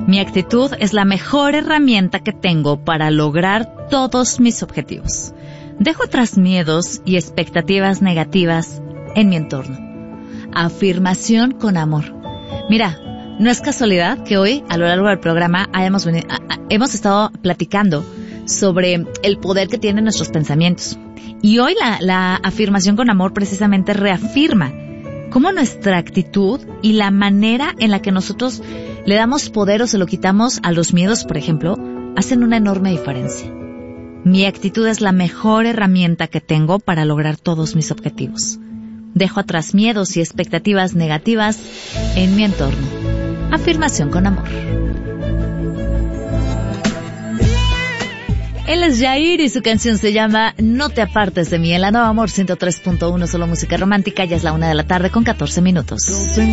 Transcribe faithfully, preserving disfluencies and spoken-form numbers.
Mi actitud es la mejor herramienta que tengo para lograr todos mis objetivos. Dejo atrás miedos y expectativas negativas en mi entorno. Afirmación con amor. Mira, no es casualidad que hoy, a lo largo del programa, hayamos venido, hemos estado platicando sobre el poder que tienen nuestros pensamientos. Y hoy la, la afirmación con amor precisamente reafirma cómo nuestra actitud y la manera en la que nosotros le damos poder o se lo quitamos a los miedos, por ejemplo, hacen una enorme diferencia. Mi actitud es la mejor herramienta que tengo para lograr todos mis objetivos. Dejo atrás miedos y expectativas negativas en mi entorno. Afirmación con amor. Él es Jair y su canción se llama No te apartes de mí. En la Nueva Amor ciento tres punto uno, solo música romántica. Ya es la una de la tarde con catorce minutos.